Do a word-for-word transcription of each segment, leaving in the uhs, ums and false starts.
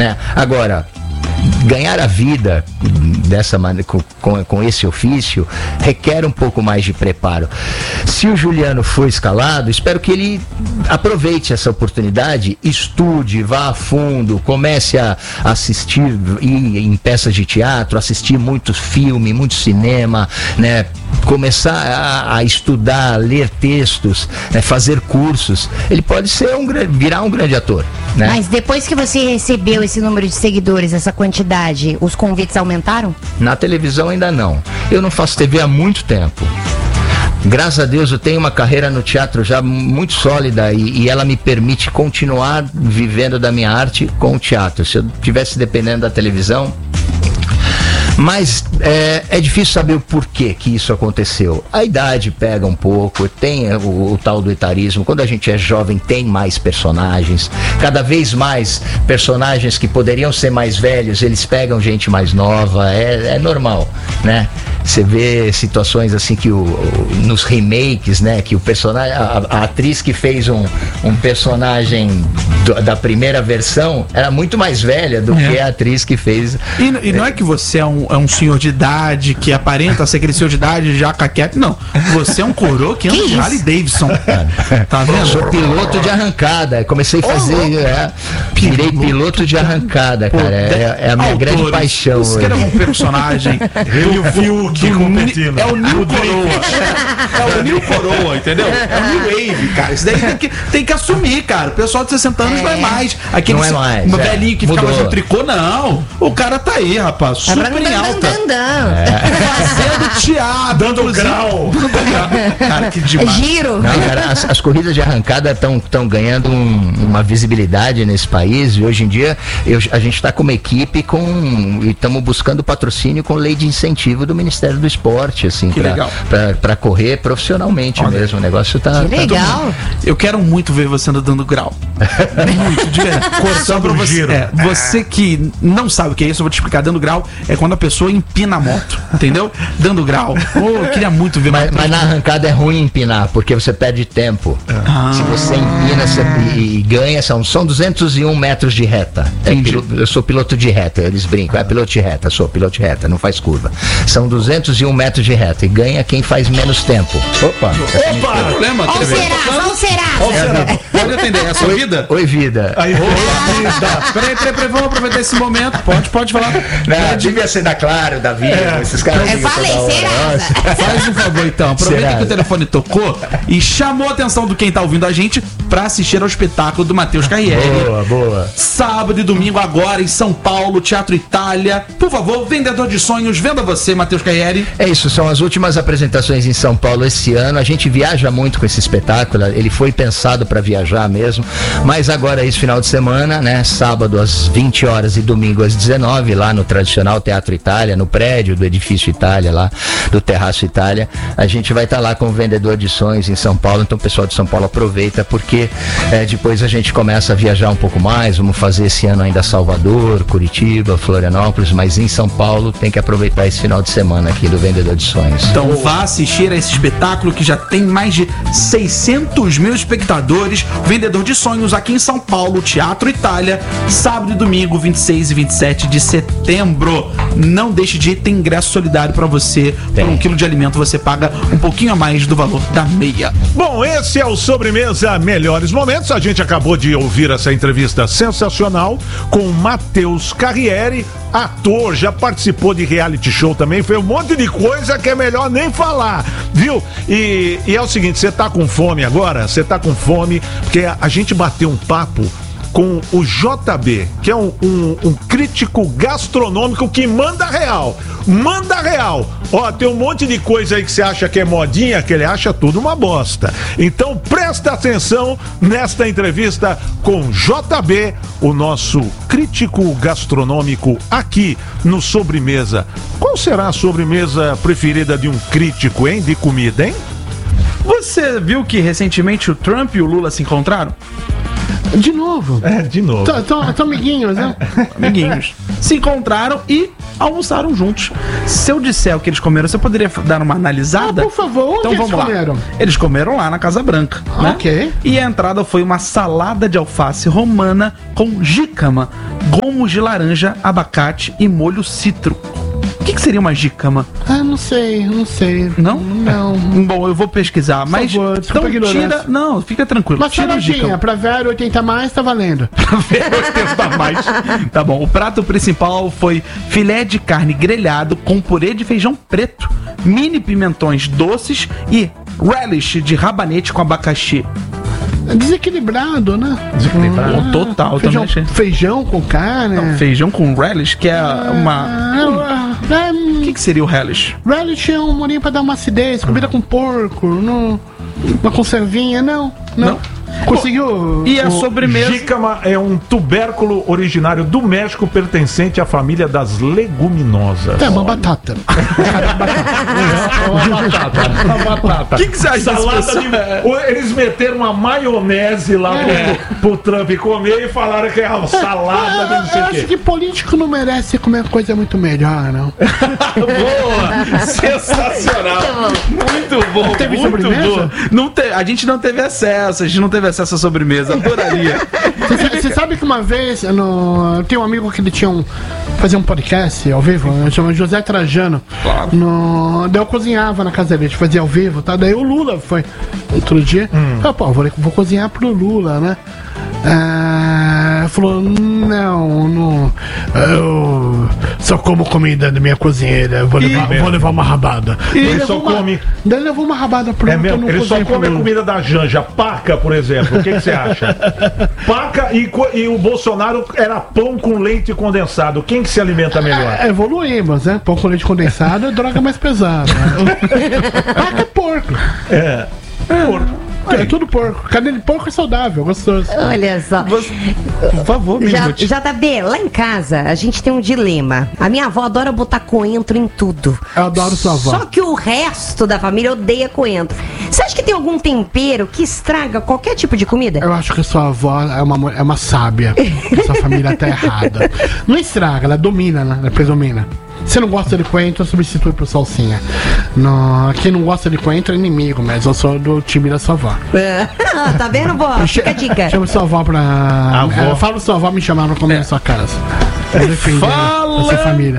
né? Agora, ganhar a vida dessa maneira, com, com, com esse ofício, requer um pouco mais de preparo. Se o Juliano for escalado, espero que ele aproveite essa oportunidade, estude, vá a fundo, comece a assistir em, em peças de teatro, assistir muito filme, muito cinema, né? Começar a, a estudar, ler textos, né? Fazer cursos. Ele pode ser um, virar um grande ator, né? Mas depois que você recebeu esse número de seguidores, essa quantidade, os convites aumentaram? Na televisão ainda não. Eu não faço T V há muito tempo. Graças a Deus eu tenho uma carreira no teatro já muito sólida e, e ela me permite continuar vivendo da minha arte com o teatro. Se eu estivesse dependendo da televisão... Mas é, é difícil saber o porquê que isso aconteceu. A idade pega um pouco, tem o, o tal do etarismo. Quando a gente é jovem, tem mais personagens. Cada vez mais personagens que poderiam ser mais velhos, eles pegam gente mais nova. É, é normal, né? Você vê situações assim que o, o, nos remakes, né? Que o personagem, a, a atriz que fez um, um personagem do, da primeira versão era muito mais velha do é. que a atriz que fez. E, e não é que você é um, é um senhor de idade que aparenta ser aquele senhor de idade já caquete. Não. Você é um coroa que anda de Harley Davidson. Tá vendo? Eu sou piloto de arrancada. Comecei a fazer. Oh, é, virei piloto de arrancada, cara. É, é a minha autores, grande paixão. Isso que era um personagem. Ele o Fiuk competindo. É o Nil Coroa. É o Nil Coroa, entendeu? É o New Wave, cara. Isso daí tem que, tem que assumir, cara. O pessoal de sessenta anos é. não é mais. Aquele não é mais. Um velhinho que ficava fazendo tricô, não. O cara tá aí, rapaz. Super em alta. É. Fazendo teatro. Dando grau. Cara, que demais. Giro. Não, cara, as, as corridas de arrancada estão ganhando um, uma visibilidade nesse país e hoje em dia eu, a gente está com uma equipe com, e estamos buscando patrocínio com lei de incentivo do Ministério do Esporte, assim, para correr profissionalmente. Olha, mesmo. O negócio tá. Que legal. Tá eu quero muito ver você dando grau. Muito, de verdade. Só pra você, giro. É, você que não sabe o que é isso, eu vou te explicar. Dando grau é quando a pessoa empina a moto, entendeu? Dando grau. Oh, eu queria muito ver. Mas, mas na arrancada é ruim empinar, porque você perde tempo. Ah. Se você empina você, e, e ganha, são, são duzentos e um metros de reta. É, eu sou piloto de reta, eles brincam. É piloto de reta, sou piloto de reta, não faz curva. São duzentos e um metros de reta e ganha quem faz menos tempo. Opa! Opa! Problema? Qual será? Qual será? Pode atender, é a sua vida? Oi, vida. Aí, oi, vida. Peraí, peraí, peraí, vamos aproveitar esse momento. Pode, pode falar. Não, devia ser da Claro, da Vida, é. esses caras. Eu falei, será? Faz um favor então, aproveita será? que o telefone tocou e chamou a atenção do quem tá ouvindo a gente pra assistir ao espetáculo do Matheus Carriere. Boa, boa. Sábado e domingo agora em São Paulo, Teatro Itália. Por favor, vendedor de sonhos, venda você, Matheus Carriere. É isso, são as últimas apresentações em São Paulo esse ano. A gente viaja muito com esse espetáculo, ele foi pensado pra viajar mesmo, mas agora esse final de semana, né, sábado às vinte horas e domingo às dezenove, lá no tradicional Teatro Itália, no prédio do Edifício Itália, lá do Terraço Itália, a gente vai estar tá lá com o vendedor de sonhos em São Paulo. Então o pessoal de São Paulo aproveita, porque é, depois a gente começa a viajar um pouco mais. Vamos fazer esse ano ainda Salvador, Curitiba, Florianópolis, mas em São Paulo tem que aproveitar esse final de semana aqui do vendedor de sonhos. Então vá assistir a esse espetáculo que já tem mais de seiscentos mil espectadores. Vendedor de sonhos aqui em São Paulo, Teatro Itália, sábado e domingo, vinte e seis e vinte e sete de setembro. Não deixe de ir, tem ingresso solidário pra você. Tem. Por um quilo de alimento você paga um pouquinho a mais do valor da meia. Bom, esse é o Sobremesa Melhores Momentos. A gente acabou de ouvir essa entrevista sensacional com Matheus Carriere, ator, já participou de reality show também, foi um monte de coisa que é melhor nem falar, viu? E, e é o seguinte, você tá com fome agora? Você tá com fome, porque a gente bateu um papo com o J B, que é um, um, um crítico gastronômico que manda real, manda real. Ó, tem um monte de coisa aí que você acha que é modinha, que ele acha tudo uma bosta. Então presta atenção nesta entrevista com J B, o nosso crítico gastronômico aqui no Sobremesa. Qual será a sobremesa preferida de um crítico, hein, de comida, hein? Você viu que recentemente o Trump e o Lula se encontraram? De novo. É, de novo. Tô, tô, tô amiguinhos, né? Amiguinhos. Se encontraram e almoçaram juntos. Se eu disser o que eles comeram, você poderia dar uma analisada? Ah, por favor, onde então eles vamos comeram? lá. Eles comeram lá na Casa Branca, Ah, né? ok. E a entrada foi uma salada de alface romana com jícama, gomos de laranja, abacate e molho cítrico. O que, que seria uma jícama? Ah, não sei, não sei. Não? Não. Bom, eu vou pesquisar, mas favor, desculpa a ignorância. tira, não, fica tranquilo. Uma tira o saladinha, jícama. pra ver oitenta mais, tá valendo. Tá mais. Tá bom. O prato principal foi filé de carne grelhado com purê de feijão preto, mini pimentões doces e relish de rabanete com abacaxi. Desequilibrado, né? Desequilibrado. Ah, Total, feijão, também achei. feijão com carne. Não, feijão com relish, que é uma... Ah, ah, O que, que seria o relish? relish é um molinho pra dar uma acidez, comida com porco, não, uma conservinha, não, não. Não. Conseguiu? E a o- sobremesa... Jícama é um tubérculo originário do México pertencente à família das leguminosas. É uma batata. Uma batata. Uma batata. O que, que você acha desse Salada pessoal? de... Ou Eles meteram uma maionese lá É. pro, pro Trump comer e falaram que é uma salada de não sei Eu o acho quê. que político não merece comer coisa muito melhor, não. Boa! Sensacional! Muito bom! Teve muito sobremesa? bom. Não te... A gente não teve acesso, a gente não teve acesso à sobremesa. Adoraria. Você sabe, você sabe que uma vez no, eu tenho um amigo que ele tinha um. Fazia um podcast ao vivo, chama José Trajano. Claro. No, daí eu cozinhava na casa dele, a gente fazia ao vivo, tá? Daí o Lula foi outro dia. Hum. Ah, pô, vou, vou cozinhar pro Lula, né? Ah, falou, não, não. Eu só como comida da minha cozinheira. Vou levar, mesmo? vou levar uma rabada. Ele Daí só levou uma- come- Daí ele levou uma rabada pronta. É mesmo, no ele só cozinho pro come a Lula. comida da Janja. Paca, por exemplo. O que que você acha? Paca e, co- e o Bolsonaro era pão com leite condensado. Quem que se alimenta melhor? É, evoluímos, né? Pão com leite condensado é droga mais pesada. Paca é porco. É. Porco. É tudo porco. Carne de porco é saudável, gostoso. Olha só. Você- Por favor, me Já, Ruth. já tá bem, lá em casa a gente tem um dilema. A minha avó adora botar coentro em tudo. Eu adoro sua avó. Só que o resto da família odeia coentro. Você acha que tem algum tempero que estraga qualquer tipo de comida? Eu acho que sua avó é uma, mu- é uma sábia. Sua família tá errada. Não estraga, ela domina, né? Ela predomina. Se não gosta de coentro, substitui por salsinha. No, quem não gosta de coentro é inimigo, mas eu sou do time da sua avó. Ah, tá vendo, vó? Fica a dica. Chama sua avó pra. Avó. É, fala sua avó me chamar pra comer na sua casa. Pra defender Fala. a sua família.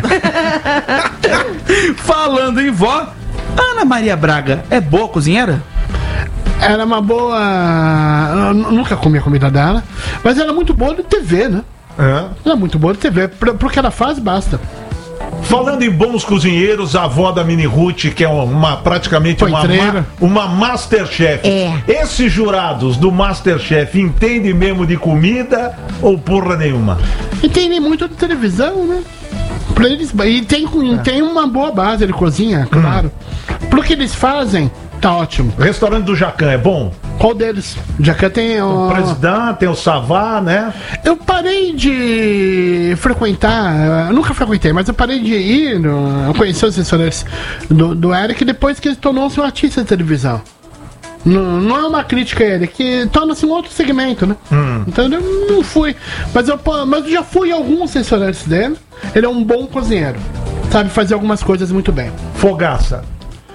Falando em vó, Ana Maria Braga é boa cozinheira? Ela é uma boa. Eu n- nunca comi a comida dela, mas ela é muito boa de T V, né? É. Ela é muito boa de T V. Pro, pro que ela faz, basta. Falando em bons cozinheiros, a avó da Mini Ruth, que é uma praticamente uma, Poitreira. ma, uma Masterchef. É. Esses jurados do Masterchef entendem mesmo de comida ou porra nenhuma? Entendem muito de televisão, né? Pra eles, e tem, tem uma boa base de cozinha, claro. Pro que eles fazem, tá ótimo. O restaurante do Jacan é bom? Qual deles? Já que tem O o. Presidente, tem o Savá, né? Eu parei de frequentar, eu nunca frequentei, mas eu parei de ir, no, eu conheci os restaurantes do, do Eric depois que ele tornou-se um artista de televisão. Não, não é uma crítica a ele, que torna-se um outro segmento, né? Então eu não fui. Mas eu, po- mas eu já fui em alguns restaurantes dele. Ele é um bom cozinheiro. Sabe fazer algumas coisas muito bem. Fogaça.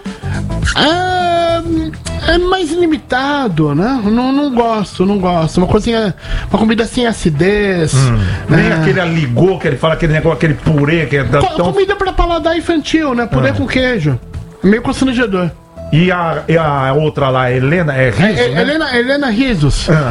Ah, é mais limitado, né? Não, não gosto, não gosto. Uma cozinha, uma comida sem acidez. Nem Ah. aquele aligô que ele fala, aquele negócio, aquele purê que é da- Co- tão... Comida pra paladar infantil, né? Purê Ah. com queijo. Meio constrangedor. E a, e a outra lá, a Helena, é riso, É, né? Helena, Helena Risos. Ah.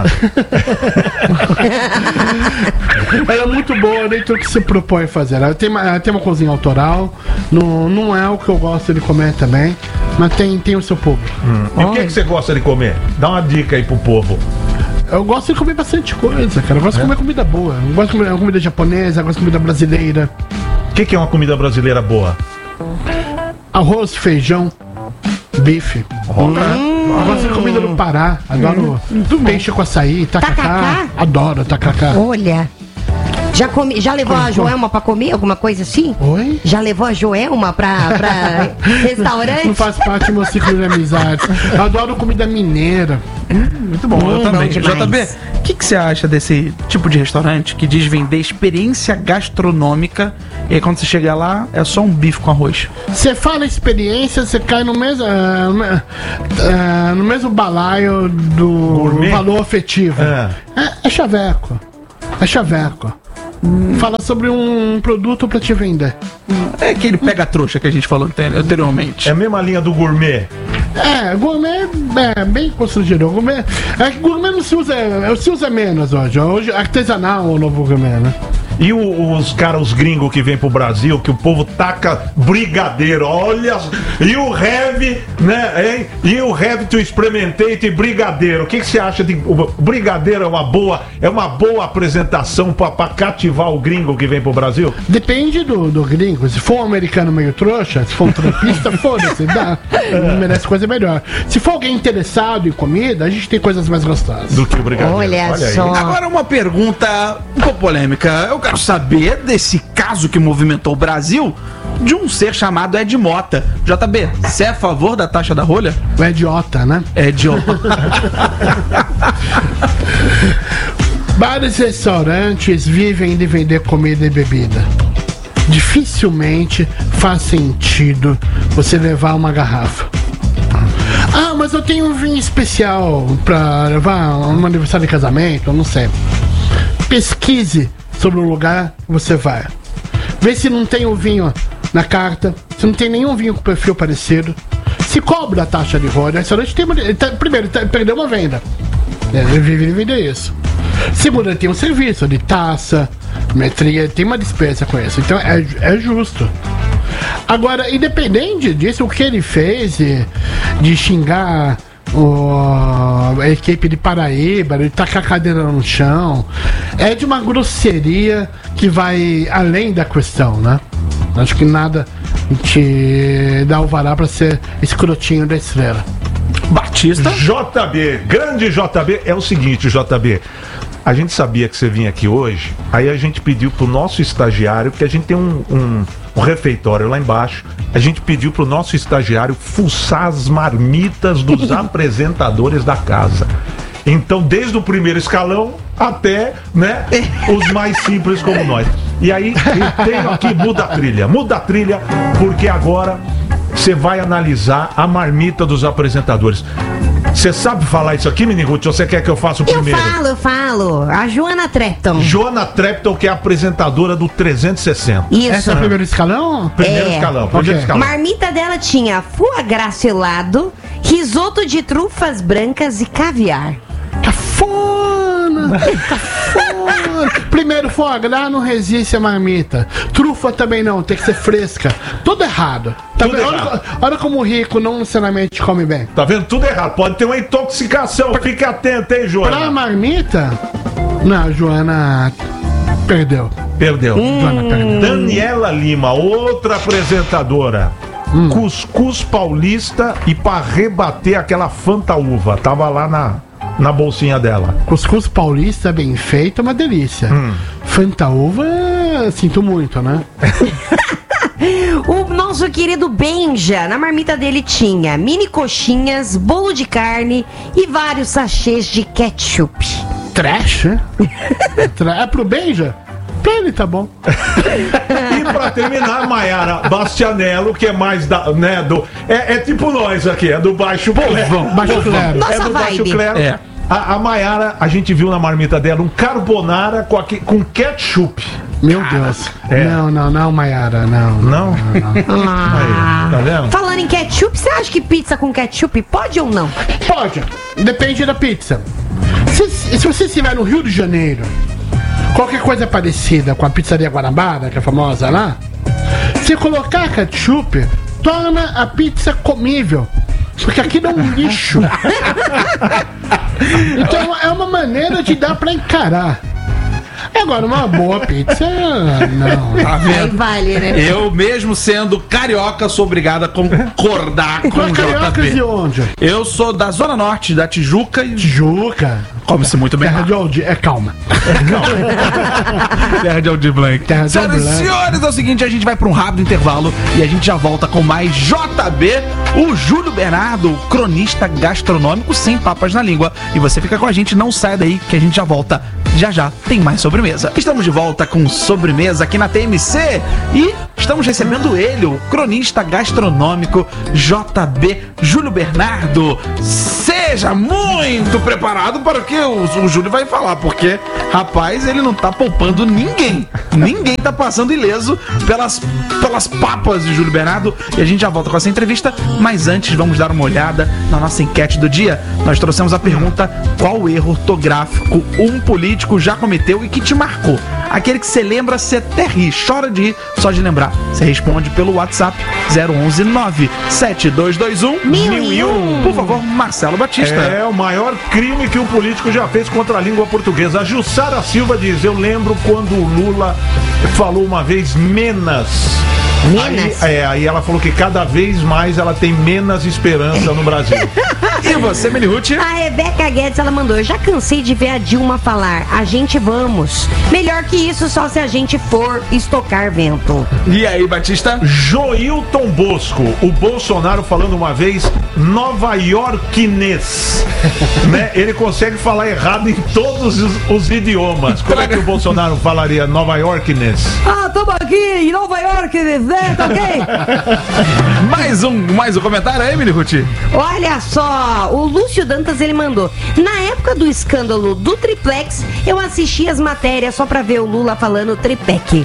Ela é muito boa dentro do que se propõe a fazer. Ela tem uma, ela tem uma cozinha autoral. Não, não é o que eu gosto de comer também. Mas tem, tem o seu público. E o que, que você gosta de comer? Dá uma dica aí pro povo. Eu gosto de comer bastante coisa, cara. Eu gosto de comer comida boa. Eu gosto de comer comida japonesa, eu gosto de comida brasileira. O que, que é uma comida brasileira boa? Arroz, feijão, bife. Eu gosto de comida do Pará. Adoro peixe com açaí, tacacá. Tacacá? Adoro tacacá. Olha. Já, come, já levou a Joelma pra comer alguma coisa assim? Oi? Já levou a Joelma pra, pra restaurante? Não faz parte do meu ciclo de amizade. Eu adoro comida mineira. Muito bom, Hum, eu também. bom demais. J B, o que, que você acha desse tipo de restaurante que diz vender experiência gastronômica e aí quando você chega lá é só um bife com arroz? Você fala experiência, você cai no mesmo, ah, no- ah, no mesmo balaio do Gourmet? valor afetivo. É. É, é chaveco. É chaveco. Fala sobre um produto pra te vender. É aquele pega-trouxa que a gente falou ante- anteriormente. É a mesma linha do gourmet. É, gourmet é bem constrangedor. Gourmet, é que gourmet não se usa, se usa menos hoje. Hoje artesanal é o novo gourmet, né? E o- os caras, os gringos que vêm pro Brasil, que o povo taca brigadeiro, olha. E o heavy, né, hein? E o heavy to experimentate brigadeiro. O que que você acha de. O brigadeiro é uma boa, é uma boa apresentação pra, pra cativar o gringo que vem pro Brasil? Depende do, do gringo. Se for um americano meio trouxa, se for um trampista, foda-se, dá. Merece coisa melhor. Se for alguém interessado em comida, a gente tem coisas mais gostosas. Do que o brigadeiro. Olha aí. só. Agora uma pergunta um pouco polêmica. Eu quero saber desse caso que movimentou o Brasil de um ser chamado Ed Mota. J B, você é a favor da taxa da rolha? É idiota, né? Ed Mota. Vários restaurantes vivem de vender comida e bebida. Dificilmente faz sentido você levar uma garrafa. Ah, mas eu tenho um vinho especial pra levar um aniversário de casamento, eu não sei. Pesquise sobre o lugar que você vai. Vê se não tem o vinho na carta, se não tem nenhum vinho com perfil parecido. Se cobra a taxa de rolha, o restaurante tem uma, ele tá- primeiro, ele tá- perdeu uma venda. É, ele vive de vender isso. Segundo, ele tem um serviço de taça, metria, ele tem uma despesa com isso. Então é, é justo. Agora, independente disso, o que ele fez de, de xingar o, a equipe de Paraíba, de tacar a cadeira no chão, é de uma grosseria que vai além da questão, né? Acho que nada te dá o vará pra ser escrotinho da estrela. Batista. J B, grande J B, é o seguinte, J B. A gente sabia que você vinha aqui hoje, aí a gente pediu pro nosso estagiário, porque a gente tem um, um, um refeitório lá embaixo, a gente pediu pro nosso estagiário fuçar as marmitas dos apresentadores da casa. Então, desde o primeiro escalão até, né, os mais simples como nós. E aí, eu tenho aqui, muda a trilha, muda a trilha, porque agora você vai analisar a marmita dos apresentadores. Você sabe falar isso aqui, Mini Ruth, ou você quer que eu faça o Eu primeiro? falo, eu falo. A Joana Trepton. Joana Trepton, que é a apresentadora do trezentos e sessenta. Isso. Esse é o primeiro escalão? Primeiro É. escalão, primeiro Ok. escalão. Marmita dela tinha foie gras selado, risoto de trufas brancas e caviar. Cafona! Cafona! Primeiro, foie gras não resiste a marmita. Trufa também não, tem que ser fresca. Tudo errado. Tá Tudo vendo? errado. Olha, olha como o rico não necessariamente come bem. Tá vendo? Tudo errado. Pode ter uma intoxicação. Fica atento, hein, Pra Joana? marmita, não, a Joana perdeu. Perdeu. Joana perdeu. Daniela Lima, outra apresentadora. Cuscuz paulista e pra rebater aquela Fanta Uva. Tava lá na, na bolsinha dela. Cuscuz paulista bem feito é uma delícia. Fanta uva, sinto muito, né? O nosso querido Benja, na marmita dele tinha mini coxinhas, bolo de carne e vários sachês de ketchup. Trash, né? Tra- É pro Benja? Pra ele tá bom. E pra terminar, Maiara Bastianello, que é mais da, né, do... É, é tipo nós aqui, é do baixo clero. Baixo clero. Nossa É do baixo vibe. clero. É. A, a Maiara, a gente viu na marmita dela um carbonara com, aque- com ketchup. Meu Deus. é. Não, não, não, Maiara, não. Não? Ah. Aí, tá vendo? Falando em ketchup, você acha que pizza com ketchup pode ou não? Pode. Depende da pizza. Se, se você estiver no Rio de Janeiro, qualquer coisa parecida com a pizzaria Guanabara, que é famosa lá, se colocar ketchup, torna a pizza comível. Porque aquilo é um lixo. Então é uma maneira de dar pra encarar. Agora, uma boa pizza, não. Tá Aí vendo? vale, né? Eu, mesmo sendo carioca, sou obrigado a concordar com Pra o cariocas de J P. onde? Eu sou da Zona Norte, da Tijuca e Tijuca. come-se muito bem Terra lá. de Aldi. É, calma. Terra de Aldir Blanc. Terra de Senhoras Aldir e Blanc. senhores, é o seguinte, a gente vai para um rápido intervalo e a gente já volta com mais J B, o Júlio Bernardo, cronista gastronômico sem papas na língua. E você fica com a gente, não sai daí que a gente já volta. Já já tem mais sobremesa. Estamos de volta com sobremesa aqui na T M C e estamos recebendo ele, o cronista gastronômico J B, Júlio Bernardo. Seja muito preparado para o que o, o Júlio vai falar, porque, rapaz, ele não tá poupando ninguém. Ninguém tá passando ileso pelas, pelas papas de Júlio Bernardo. E a gente já volta com essa entrevista, mas antes vamos dar uma olhada na nossa enquete do dia. Nós trouxemos a pergunta: qual erro ortográfico um político já cometeu e que te marcou? Aquele que você lembra, você até ri, chora de rir só de lembrar. Você responde pelo WhatsApp zero onze nove sete dois dois um mil e um. Por favor, Marcelo Batista. É o maior crime que um político já fez contra a língua portuguesa. A Jussara Silva diz: eu lembro quando o Lula falou uma vez menos. Menos? Aí, é, aí ela falou que cada vez mais ela tem menos esperança no Brasil. E você, Melihuti? A Rebeca Guedes, ela mandou: eu já cansei de ver a Dilma falar, a gente vamos. Melhor que isso, só se a gente for estocar vento. E aí, Batista? Joilton Bosco, o Bolsonaro falando uma vez Nova Yorkinês, né? Ele consegue falar errado em todos os, os idiomas. Como é que o Bolsonaro falaria Nova Yorkinês? Ah, tamo aqui em Nova York, né? Tá ok? Mais um, mais um comentário aí, Melihuti? Olha só, o Lúcio Dantas, ele mandou: na época do escândalo do triplex, eu assisti as matérias só pra ver o Lula falando triplex.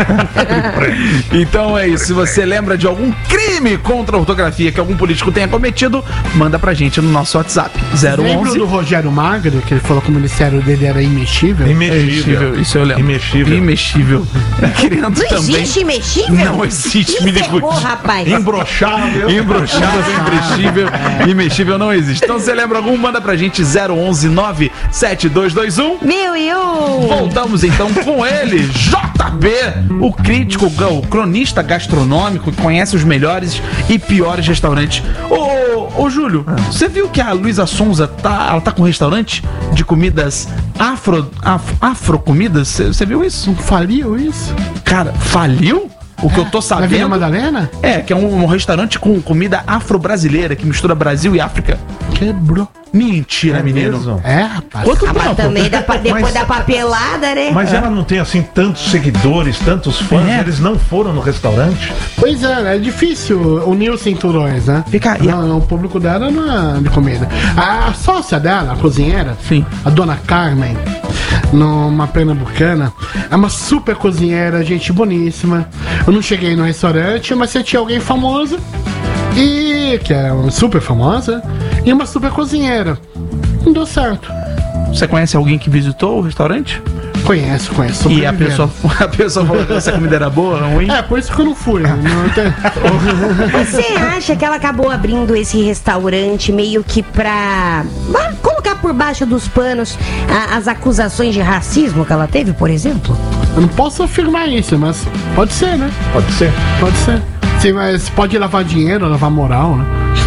Então é isso. Se você lembra de algum crime contra a ortografia que algum político tenha cometido, manda pra gente no nosso WhatsApp. zero Lembra onze do Rogério Magro, que ele falou que o ministério dele era imexível? Imexível. Isso eu lembro. Imexível. Imexível. Querendo Não também. existe imexível? Não existe, me Ferrou, discute. rapaz. Imbrochável. Imbrochável, imprescível, imexível não existe. Então, você lembra algum? Manda pra gente zero onze nove sete dois dois um. Mil e um. Voltamos então com ele, J B, o crítico, o cronista gastronômico que conhece os melhores e piores restaurantes. Ô, ô Júlio, você viu que a Luísa Sonza tá, ela tá com um restaurante de comidas afro, af, afro comidas? Você viu isso? Faliu isso? Cara, faliu? O que eu tô Na Vila sabendo Madalena? é que é um, um restaurante com comida afro-brasileira que mistura Brasil e África. Quebrou. Mentira, É menino. mesmo? É, rapaz. Quanto Ah, mas tempo? também dá pra- depois Mas- da papelada, né? Mas ela não tem assim tantos seguidores, tantos fãs, É. eles não foram no restaurante. Pois é, é difícil unir os cinturões, né? Fica aí. Não, não, o público dela não é de comida. A sócia dela, a cozinheira, Sim. a dona Carmen, numa pernambucana, é uma super cozinheira, gente boníssima. Eu não cheguei no restaurante, mas você tinha alguém famoso, e que é uma super famosa, e uma super cozinheira. Não deu certo. Você conhece alguém que visitou o restaurante? Conheço, conheço. E a sobreviveram. pessoa, a pessoa falou que essa comida era boa, ruim? É, por isso que eu não fui. Não tem... Você acha que ela acabou abrindo esse restaurante meio que pra ba- colocar por baixo dos panos a- as acusações de racismo que ela teve, por exemplo? Eu não posso afirmar isso, mas pode ser, né? Pode ser. Pode ser. Sim, mas pode lavar dinheiro, lavar moral, né?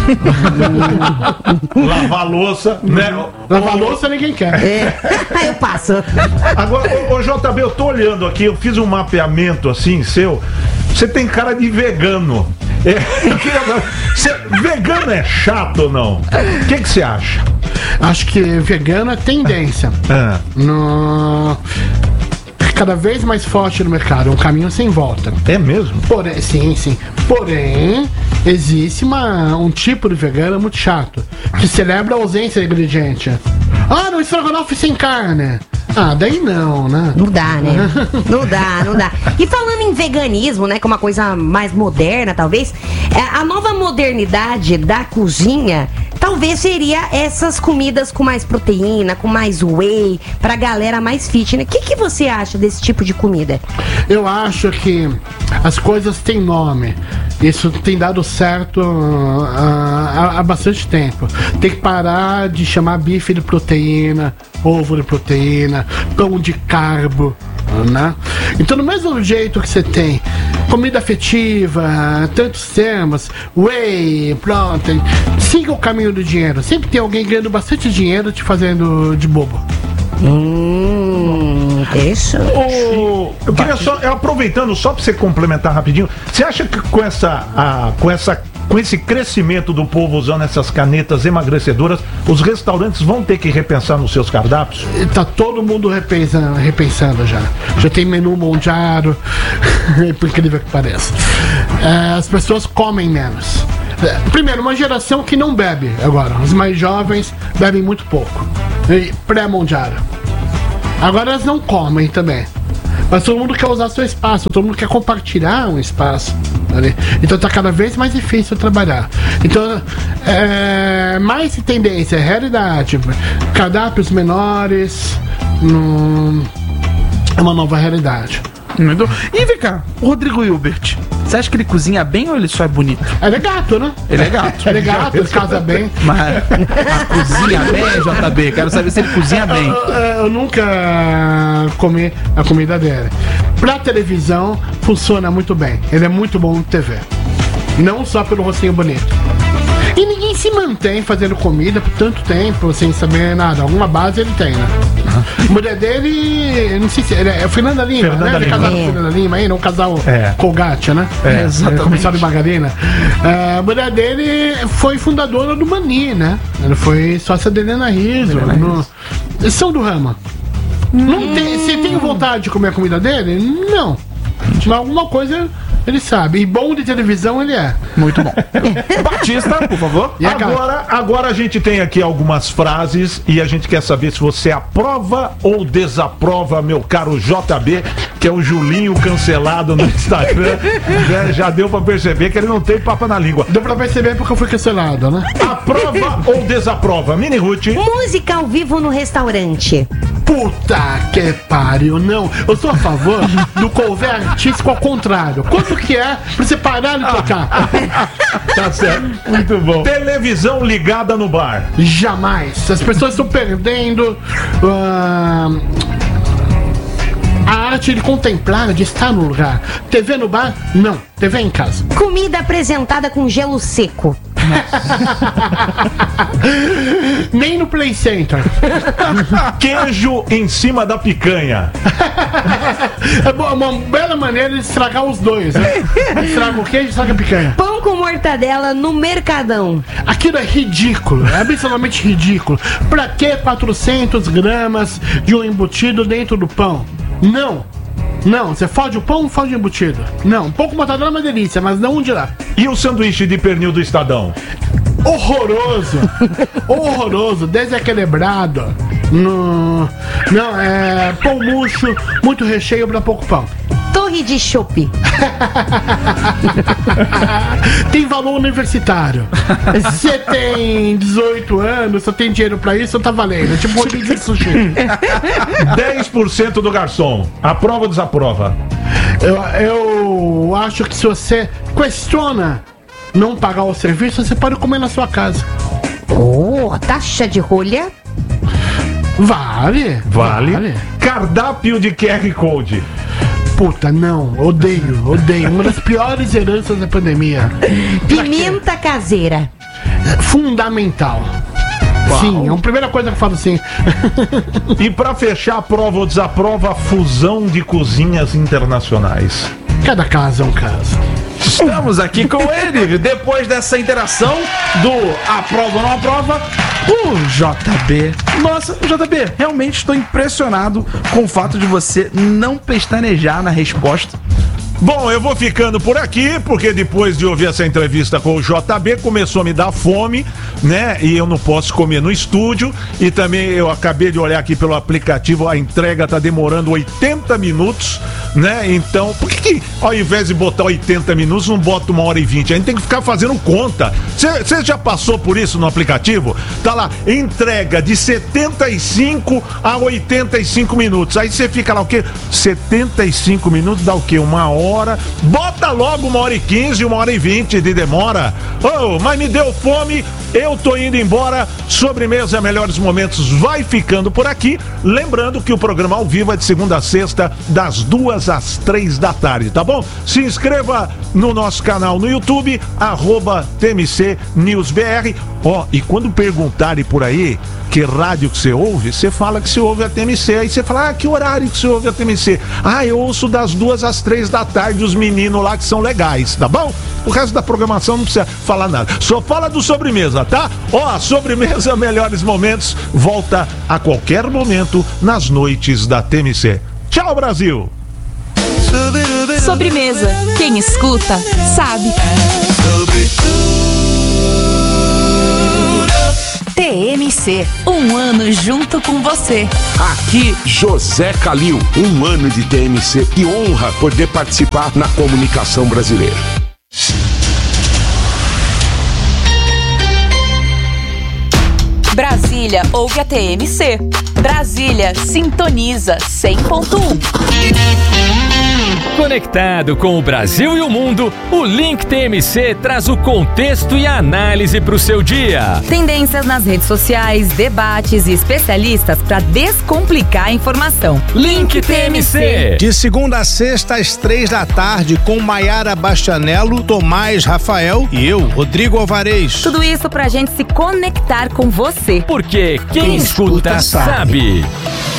Lavar louça, né? Lavar louça ninguém quer. É. Eu passo. Agora, ô, ô J B, eu tô olhando aqui, eu fiz um mapeamento assim, seu. Você tem cara de vegano. É, eu queria- cê- vegano é chato ou não? O que que você acha? Acho que vegano é tendência. Ah, No... Cada vez mais forte no mercado, é um caminho sem volta. é mesmo? Porém, sim, sim. Porém, existe uma, um tipo de vegano muito chato, que celebra a ausência de ingrediente. Ah, no estrogonofe sem carne. Ah, daí não, né? Não dá, né? Não dá, não dá. E falando em veganismo, né, que é uma coisa mais moderna, talvez, é, a nova modernidade da cozinha talvez seria essas comidas com mais proteína, com mais whey, pra galera mais fitness. O que, que você acha desse tipo de comida? Eu acho que as coisas têm nome. Isso tem dado certo uh, há, há bastante tempo. Tem que parar de chamar bife de proteína, ovo de proteína, pão de carbo, né? Então, do mesmo jeito que você tem comida afetiva, tantos termos, whey, pronto, siga o caminho do dinheiro. Sempre tem alguém ganhando bastante dinheiro te fazendo de bobo. Hum, interessante. Ô, eu queria só, eu aproveitando só para você complementar rapidinho, você acha que com essa, a, com essa, com esse crescimento do povo usando essas canetas emagrecedoras, os restaurantes vão ter que repensar nos seus cardápios? Tá todo mundo repensando, repensando já. Já tem menu mondiado, por incrível que pareça. É, as pessoas comem menos. É, primeiro, uma geração que não bebe agora. Os mais jovens bebem muito pouco. Pré-mondiado. Agora elas não comem também. Mas todo mundo quer usar seu espaço, todo mundo quer compartilhar um espaço. Ali. Então tá cada vez mais difícil trabalhar. Então, é, mais tendência, é realidade. Cardápios menores, no, é uma nova realidade. E vem cá, o Rodrigo Hilbert, você acha que ele cozinha bem ou ele só é bonito? Ele é gato, né? Ele é gato. Ele é gato, ele casa bem. Mas a cozinha bem, J B? Quero saber se ele cozinha bem. Eu, eu, eu nunca comi a comida dele. Pra televisão, funciona muito bem. Ele é muito bom no T V. Não só pelo rostinho bonito. E ninguém se mantém fazendo comida por tanto tempo sem saber nada. Alguma base ele tem, né? Uhum. A mulher dele, não sei se ele é Fernanda Lima, Fernanda né? Ele é Lima. casado É. com Fernanda Lima aí, não um casal É. Colgate, né? É, exatamente. Comissário de margarina. É, a mulher dele foi fundadora do Mani, né? Ela foi sócia da Helena Rizzo. No... Eles são do ramo. Não tem, você tem vontade de comer a comida dele? Não. Mas alguma coisa ele sabe. E bom de televisão ele é. Muito bom. Batista, por favor. E a cara? Agora, agora a gente tem aqui algumas frases e a gente quer saber se você aprova ou desaprova, meu caro J B, que é o Julinho cancelado no Instagram. Já, já deu pra perceber que ele não tem papo na língua. Deu pra perceber porque eu fui cancelado, né? Aprova ou desaprova? Mini Ruth. Música ao vivo no restaurante. Puta que pariu, não. Eu sou a favor do cover artístico ao contrário. Quanto que é pra você parar de tocar? Tá certo. Muito bom. Televisão ligada no bar. Jamais. As pessoas estão perdendo ah, a arte de contemplar, de estar no lugar. T V no bar? Não. T V em casa. Comida apresentada com gelo seco. Nem no Play Center. Queijo em cima da picanha. É bo- uma bela maneira de estragar os dois, né? Estraga o queijo e estraga a picanha. Pão com mortadela no Mercadão. Aquilo é ridículo, é absolutamente ridículo. Pra que quatrocentos gramas de um embutido dentro do pão? Não. Não, você fode o pão ou fode o embutido? Não, um pouco mortadela é uma delícia, mas não um de lá. E o sanduíche de pernil do Estadão? Horroroso! Horroroso, desequilibrado. No... Não, é pão murcho, muito recheio pra pouco pão. Torre de chopp. Tem valor universitário. Você tem dezoito anos, você tem dinheiro pra isso, tá valendo. Tipo rodízio de sushi. dez por cento do garçom. Aprova ou desaprova? Eu, eu acho que se você questiona não pagar o serviço, você pode comer na sua casa. Oh, taxa de rolha. Vale. Vale. Cardápio de Q R Code. Puta, não. Odeio, odeio. Uma das piores heranças da pandemia. Pimenta caseira. Fundamental. Sim, é a primeira coisa que eu falo assim. E pra fechar, aprova ou desaprova a fusão de cozinhas internacionais? Cada caso é um caso. Estamos aqui com ele, depois dessa interação do aprova ou não aprova, o J B. Nossa, J B, realmente estou impressionado com o fato de você não pestanejar na resposta. Bom, eu vou ficando por aqui, porque depois de ouvir essa entrevista com o J B, começou a me dar fome, né? E eu não posso comer no estúdio. E também eu acabei de olhar aqui pelo aplicativo, a entrega tá demorando oitenta minutos, né? Então, por que, que ao invés de botar oitenta minutos, não bota uma hora e vinte? A gente tem que ficar fazendo conta. Você já passou por isso no aplicativo? Tá lá, entrega de setenta e cinco a oitenta e cinco minutos. Aí você fica lá, o quê? setenta e cinco minutos dá o quê? Uma hora? Bota logo uma hora e quinze, uma hora e vinte de demora. Oh, mas me deu fome, eu tô indo embora. Sobremesa Melhores Momentos vai ficando por aqui. Lembrando que o programa ao vivo é de segunda a sexta, das duas às três da tarde, tá bom? Se inscreva no nosso canal no YouTube, arroba T M C News B R. Ó, oh, e quando perguntarem por aí que rádio que você ouve, você fala que você ouve a T M C. Aí você fala, ah, que horário que você ouve a T M C? Ah, eu ouço das duas às três da tarde os meninos lá que são legais, tá bom? O resto da programação não precisa falar nada. Só fala do Sobremesa, tá? Ó, a Sobremesa Melhores Momentos volta a qualquer momento nas noites da T M C. Tchau, Brasil! Sobremesa. Quem escuta, sabe. T M C, um ano junto com você. Aqui, José Calil, um ano de T M C. Que honra poder participar na comunicação brasileira. Brasília ouve a T M C. Brasília sintoniza cem ponto um. Conectado com o Brasil e o mundo, o Link T M C traz o contexto e a análise para o seu dia. Tendências nas redes sociais, debates e especialistas para descomplicar a informação. Link T M C. De segunda a sexta às três da tarde, com Maiara Bastianello, Tomás Rafael e eu, Rodrigo Alvarez. Tudo isso para a gente se conectar com você. Porque quem, quem escuta, escuta sabe. sabe.